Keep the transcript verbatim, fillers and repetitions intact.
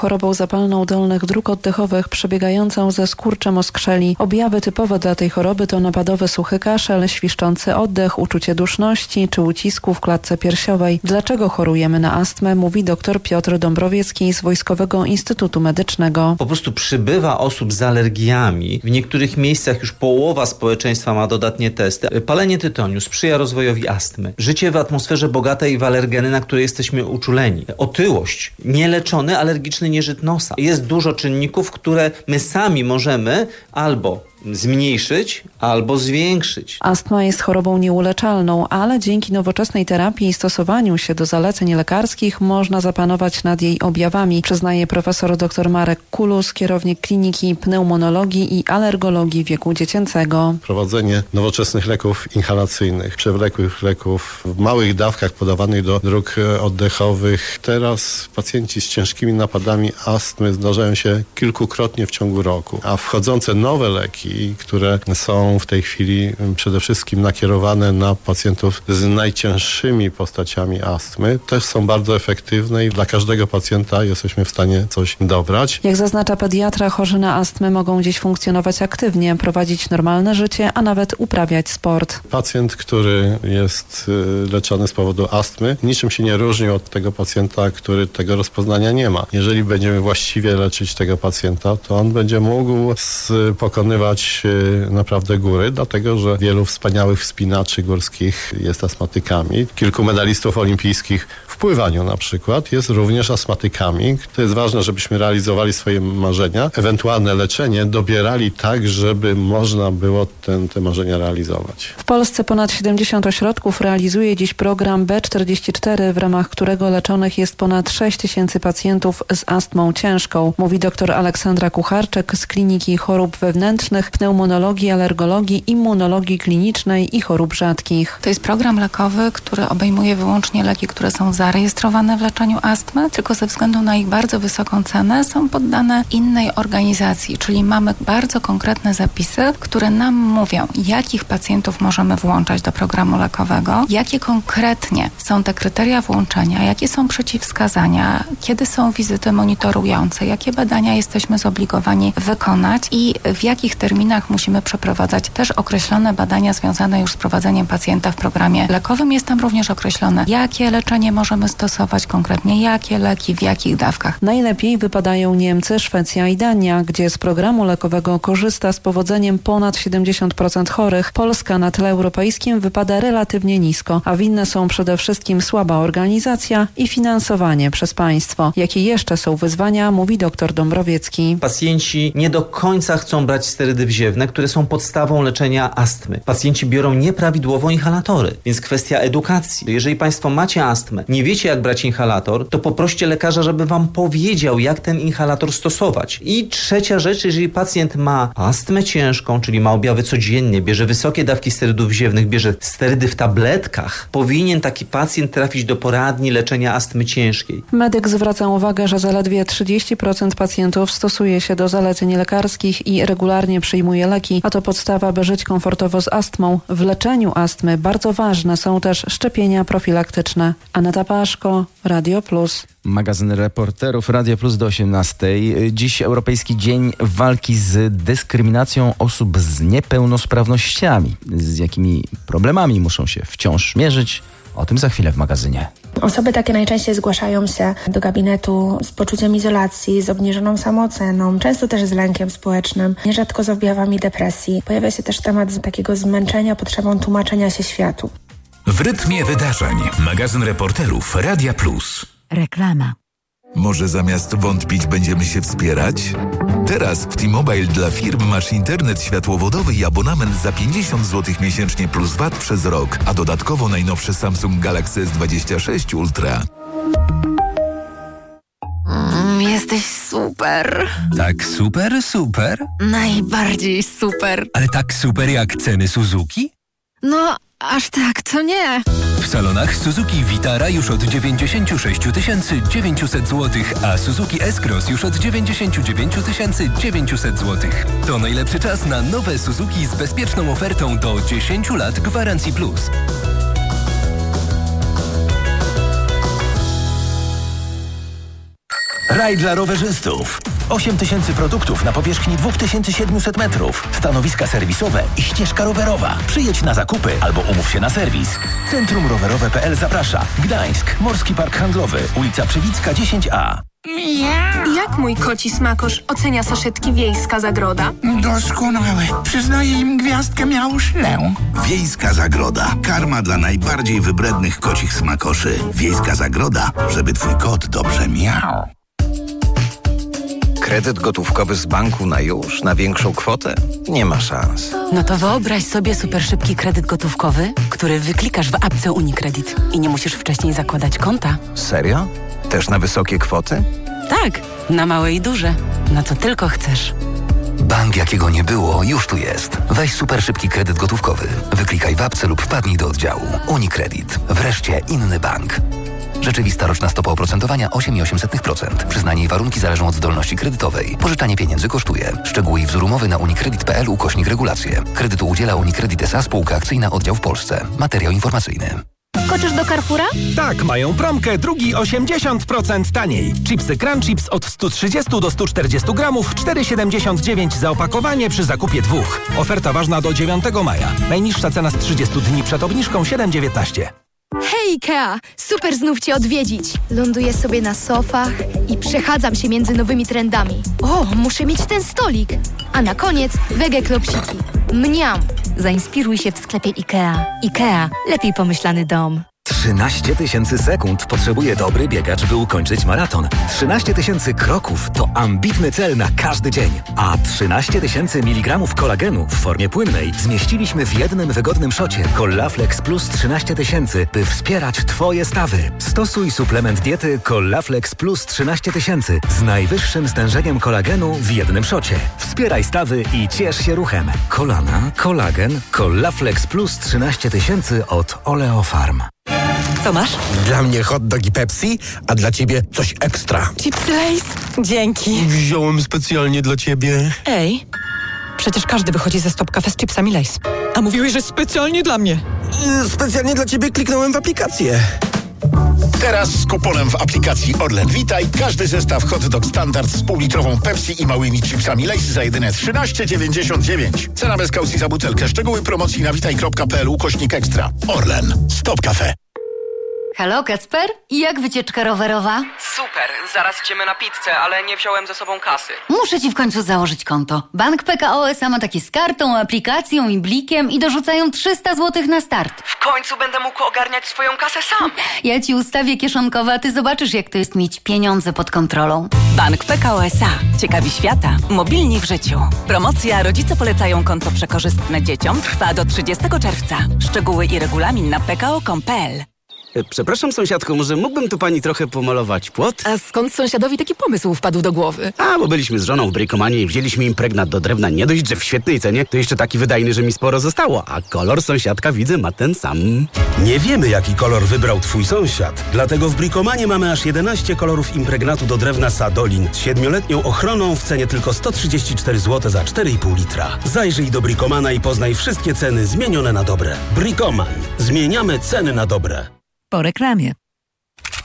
chorobą zapalną dolnych dróg oddechowych przebiegającą ze skurczem oskrzeli. Objawy typowe dla tej choroby to napadowy suchy kaszel, świszczący oddech, uczucie duszności czy ucisku w klatce piersiowej. Dlaczego chorujemy na astmę, mówi dr Piotr Dąbrowiecki z Wojskowego Instytutu Medycznego. Po prostu przybywa osób z alergiami. W niektórych miejscach już połowa społeczeństwa ma dodatnie testy. Palenie tytoniu sprzyja rozwojowi astmy. Życie w atmosferze bogatej w alergeny, na które jesteśmy uczuleni. Otyłość, nieleczony alergiczny nieżyt nosa. Jest dużo czynników, które my sami możemy albo zmniejszyć albo zwiększyć. Astma jest chorobą nieuleczalną, ale dzięki nowoczesnej terapii i stosowaniu się do zaleceń lekarskich można zapanować nad jej objawami, przyznaje profesor dr Marek Kulus, kierownik Kliniki Pneumonologii i Alergologii wieku dziecięcego. Prowadzenie nowoczesnych leków inhalacyjnych, przewlekłych leków w małych dawkach podawanych do dróg oddechowych. Teraz pacjenci z ciężkimi napadami astmy zdarzają się kilkukrotnie w ciągu roku, a wchodzące nowe leki, które są w tej chwili przede wszystkim nakierowane na pacjentów z najcięższymi postaciami astmy, też są bardzo efektywne i dla każdego pacjenta jesteśmy w stanie coś dobrać. Jak zaznacza pediatra, chorzy na astmę mogą dziś funkcjonować aktywnie, prowadzić normalne życie, a nawet uprawiać sport. Pacjent, który jest leczony z powodu astmy, niczym się nie różni od tego pacjenta, który tego rozpoznania nie ma. Jeżeli będziemy właściwie leczyć tego pacjenta, to on będzie mógł pokonywać naprawdę góry, dlatego że wielu wspaniałych wspinaczy górskich jest astmatykami. Kilku medalistów olimpijskich w pływaniu na przykład jest również astmatykami. To jest ważne, żebyśmy realizowali swoje marzenia, ewentualne leczenie dobierali tak, żeby można było ten, te marzenia realizować. W Polsce ponad siedemdziesiąt ośrodków realizuje dziś program B czterdzieści cztery, w ramach którego leczonych jest ponad sześć tysięcy pacjentów z astmą ciężką, mówi dr Aleksandra Kucharczyk z Kliniki Chorób Wewnętrznych, Pneumonologii, Alergologii, Immunologii Klinicznej i Chorób Rzadkich. To jest program lekowy, który obejmuje wyłącznie leki, które są zarejestrowane w leczeniu astmy, tylko ze względu na ich bardzo wysoką cenę są poddane innej organizacji, czyli mamy bardzo konkretne zapisy, które nam mówią, jakich pacjentów możemy włączać do programu lekowego, jakie konkretnie są te kryteria włączenia, jakie są przeciwwskazania, kiedy są wizyty monitorujące, jakie badania jesteśmy zobligowani wykonać i w jakich terminach musimy przeprowadzać też określone badania związane już z prowadzeniem pacjenta w programie lekowym. Jest tam również określone, jakie leczenie możemy stosować, konkretnie jakie leki, w jakich dawkach. Najlepiej wypadają Niemcy, Szwecja i Dania, gdzie z programu lekowego korzysta z powodzeniem ponad siedemdziesiąt procent chorych. Polska na tle europejskim wypada relatywnie nisko, a winne są przede wszystkim słaba organizacja i finansowanie przez państwo. Jakie jeszcze są wyzwania, mówi dr Dąbrowiecki. Pacjenci nie do końca chcą brać sterydy wziewne, które są podstawą leczenia astmy. Pacjenci biorą nieprawidłowo inhalatory, więc kwestia edukacji. Jeżeli państwo macie astmę, nie wiecie jak brać inhalator, to poproście lekarza, żeby wam powiedział, jak ten inhalator stosować. I trzecia rzecz, jeżeli pacjent ma astmę ciężką, czyli ma objawy codziennie, bierze wysokie dawki sterydów wziewnych, bierze sterydy w tabletkach, powinien taki pacjent trafić do poradni leczenia astmy ciężkiej. Medyk zwraca uwagę, że zaledwie trzydzieści procent pacjentów stosuje się do zaleceń lekarskich i regularnie przyjmuje leki, a to podstawa, by żyć komfortowo z astmą. W leczeniu astmy bardzo ważne są też szczepienia profilaktyczne. Aneta Paszko, Radio Plus. Magazyn Reporterów Radia Plus do osiemnastej. Dziś Europejski Dzień Walki z Dyskryminacją Osób z Niepełnosprawnościami. Z jakimi problemami muszą się wciąż mierzyć? O tym za chwilę w magazynie. Osoby takie najczęściej zgłaszają się do gabinetu z poczuciem izolacji, z obniżoną samooceną, często też z lękiem społecznym, nierzadko z objawami depresji. Pojawia się też temat takiego zmęczenia potrzebą tłumaczenia się światu. W rytmie wydarzeń. Magazyn Reporterów Radia Plus. Reklama. Może zamiast wątpić będziemy się wspierać? Teraz w T-Mobile dla firm masz internet światłowodowy i abonament za pięćdziesiąt złotych miesięcznie plus V A T przez rok, a dodatkowo najnowszy Samsung Galaxy S dwadzieścia sześć Ultra. Mm, jesteś super. Tak super, super? Najbardziej super. Ale tak super jak ceny Suzuki? No, aż tak to nie. W salonach Suzuki Vitara już od dziewięćdziesiąt sześć tysięcy dziewięćset złotych, a Suzuki S-Cross już od dziewięćdziesiąt dziewięć tysięcy dziewięćset złotych. To najlepszy czas na nowe Suzuki z bezpieczną ofertą do dziesięć lat gwarancji plus. Raj dla rowerzystów. osiem tysięcy produktów na powierzchni dwa tysiące siedemset metrów. Stanowiska serwisowe i ścieżka rowerowa. Przyjedź na zakupy albo umów się na serwis. Centrum Rowerowe kropka p l zaprasza. Gdańsk, Morski Park Handlowy, ulica Przywicka dziesięć a. Jak mój koci smakosz ocenia saszetki Wiejska Zagroda? Doskonałe. Przyznaję im gwiazdkę miałuszlę. Wiejska Zagroda. Karma dla najbardziej wybrednych kocich smakoszy. Wiejska Zagroda, żeby twój kot dobrze miał. Kredyt gotówkowy z banku na już, na większą kwotę? Nie ma szans. No to wyobraź sobie super szybki kredyt gotówkowy, który wyklikasz w apce UniCredit i nie musisz wcześniej zakładać konta. Serio? Też na wysokie kwoty? Tak, na małe i duże. Na co tylko chcesz. Bank, jakiego nie było, już tu jest. Weź super szybki kredyt gotówkowy. Wyklikaj w apce lub wpadnij do oddziału. UniCredit. Wreszcie inny bank. Rzeczywista roczna stopa oprocentowania osiem przecinek osiem procent. Przyznanie i warunki zależą od zdolności kredytowej. Pożyczanie pieniędzy kosztuje. Szczegóły i wzór umowy na unicredit kropka p l ukośnik regulacje. Kredytu udziela UniCredit S A spółka akcyjna oddział w Polsce. Materiał informacyjny. Skoczysz do Carrefoura? Tak, mają promkę, drugi osiemdziesiąt procent taniej. Chipsy Crunchips od sto trzydzieści do stu czterdziestu gramów, cztery siedemdziesiąt dziewięć za opakowanie przy zakupie dwóch. Oferta ważna do dziewiątego maja. Najniższa cena z trzydziestu dni przed obniżką siedem dziewiętnaście. Hej Ikea! Super znów Cię odwiedzić. Ląduję sobie na sofach i przechadzam się między nowymi trendami. O, muszę mieć ten stolik. A na koniec wege klopsiki. Mniam! Zainspiruj się w sklepie Ikea. Ikea. Lepiej pomyślany dom. trzynaście tysięcy sekund potrzebuje dobry biegacz, by ukończyć maraton. trzynaście tysięcy kroków to ambitny cel na każdy dzień. A trzynaście tysięcy miligramów kolagenu w formie płynnej zmieściliśmy w jednym wygodnym szocie. Collaflex Plus trzynaście tysięcy, by wspierać Twoje stawy. Stosuj suplement diety Collaflex Plus trzynaście tysięcy z najwyższym stężeniem kolagenu w jednym szocie. Wspieraj stawy i ciesz się ruchem. Kolana, kolagen, Collaflex Plus trzynaście tysięcy od Oleofarm. Co masz? Dla mnie hot dog i Pepsi, a dla ciebie coś ekstra. Chipsy Lay's? Dzięki. Wziąłem specjalnie dla ciebie. Ej, przecież każdy wychodzi ze Stop Cafe z chipsami Lay's. A mówiłeś, że specjalnie dla mnie. Specjalnie dla ciebie kliknąłem w aplikację. Teraz z kuponem w aplikacji Orlen Witaj każdy zestaw hot dog standard z półlitrową Pepsi i małymi chipsami Lay's za jedyne trzynaście dziewięćdziesiąt dziewięć. Cena bez kaucji za butelkę. Szczegóły promocji na witaj kropka p l ukośnik ekstra. Orlen. Stop Cafe. Halo, Kacper? Jak wycieczka rowerowa? Super, zaraz idziemy na pizzę, ale nie wziąłem ze sobą kasy. Muszę ci w końcu założyć konto. Bank P K O S A ma takie z kartą, aplikacją i blikiem i dorzucają trzysta złotych na start. W końcu będę mógł ogarniać swoją kasę sam. Ja ci ustawię kieszonkowe, a ty zobaczysz, jak to jest mieć pieniądze pod kontrolą. Bank P K O S A. Ciekawi świata. Mobilni w życiu. Promocja Rodzice polecają konto przekorzystne dzieciom trwa do trzydziestego czerwca. Szczegóły i regulamin na p k o kropka com kropka p l. Przepraszam, sąsiadko, może mógłbym tu pani trochę pomalować płot? A skąd sąsiadowi taki pomysł wpadł do głowy? A, bo byliśmy z żoną w Brikomanie i wzięliśmy impregnat do drewna nie dość, że w świetnej cenie, to jeszcze taki wydajny, że mi sporo zostało. A kolor sąsiadka, widzę, ma ten sam. Nie wiemy, jaki kolor wybrał twój sąsiad. Dlatego w Brikomanie mamy aż jedenaście kolorów impregnatu do drewna Sadolin z siedmioletnią ochroną w cenie tylko sto trzydzieści cztery złote za cztery i pół litra. Zajrzyj do Brikomana i poznaj wszystkie ceny zmienione na dobre. Brikoman. Zmieniamy ceny na dobre. Po reklamie.